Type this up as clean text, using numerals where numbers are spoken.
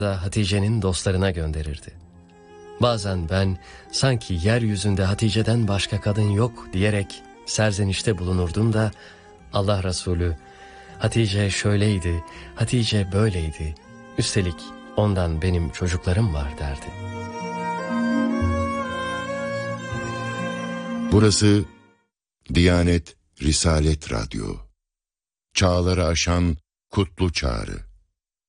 da Hatice'nin dostlarına gönderirdi. Bazen ben sanki yeryüzünde Hatice'den başka kadın yok diyerek serzenişte bulunurdum da Allah Resulü Hatice şöyleydi, Hatice böyleydi, üstelik ondan benim çocuklarım var derdi. Burası Diyanet Risalet Radyo. Çağları aşan kutlu çağrı.